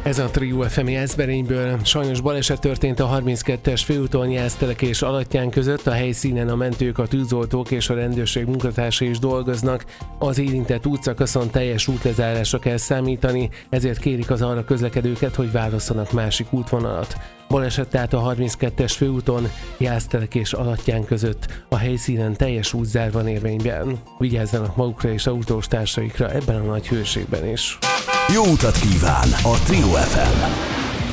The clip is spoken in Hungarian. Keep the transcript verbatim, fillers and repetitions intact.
Ez a Trio ef em Jászberényből. Sajnos baleset történt a harminckettes főúton Jásztelek és Alattyán között. A helyszínen a mentők, a tűzoltók és a rendőrség munkatársai is dolgoznak. Az érintett útszakaszon teljes útlezárásra kell számítani, ezért kérik az arra közlekedőket, hogy válasszanak másik útvonalat. Baleset tehát a harminckettes főúton Jásztelek és Alattyán között. A helyszínen teljes útzár van érvényben. Vigyázzanak magukra és autós társaikra ebben a nagy hőségben is. Jó utat kíván a Trio ef em!